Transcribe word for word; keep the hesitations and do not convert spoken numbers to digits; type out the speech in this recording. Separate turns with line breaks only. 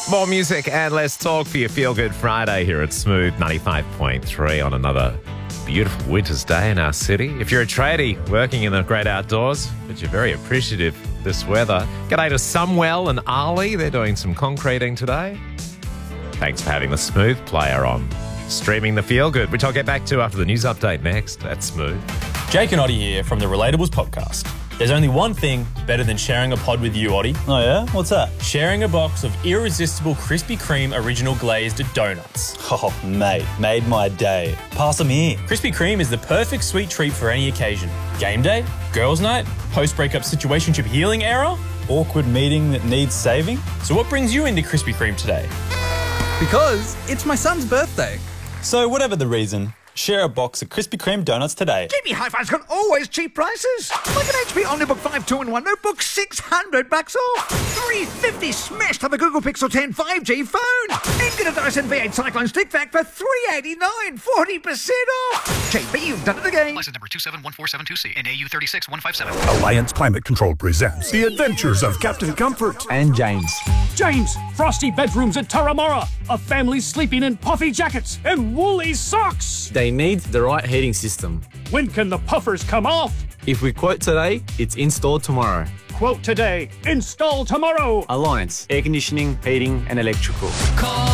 More music and less talk for your Feel Good Friday here at Smooth ninety-five point three on another beautiful winter's day in our city. If you're a tradie working in the great outdoors, but you're very appreciative of this weather, g'day to Sumwell and Ali. They're doing some concreting today. Thanks for having the Smooth player on. Streaming the Feel Good, which I'll get back to after the news update next. That's Smooth.
Jake and Oddie here from the Relatables podcast. There's only one thing better than sharing a pod with you, Oddie.
Oh yeah? What's that?
Sharing a box of irresistible Krispy Kreme original glazed donuts.
Oh, mate, made my day. Pass them here.
Krispy Kreme is the perfect sweet treat for any occasion. Game day, girls' night, post-breakup situationship healing era.
Awkward meeting that needs saving?
So what brings you into Krispy Kreme today?
Because it's my son's birthday.
So whatever the reason, share a box of Krispy Kreme donuts today.
J B Hi-Fi's got always cheap prices. Like an H P Omnibook five two in one notebook, six hundred bucks off. three fifty smashed on the Google Pixel ten five G phone. And get a Dyson V eight Cyclone Stick Vac for three eighty-nine, forty percent off. J B, you've done it again.
License number two seven one four seven two C and A U three six one five seven.
Alliance Climate Control presents The Adventures of Captain Comfort
and James.
James, frosty bedrooms at Turramurra, a family sleeping in puffy jackets and woolly socks.
They need the right heating system.
When can the puffers come off?
If we quote today, it's installed tomorrow.
Quote today, install tomorrow.
Alliance, air conditioning, heating and electrical.
Call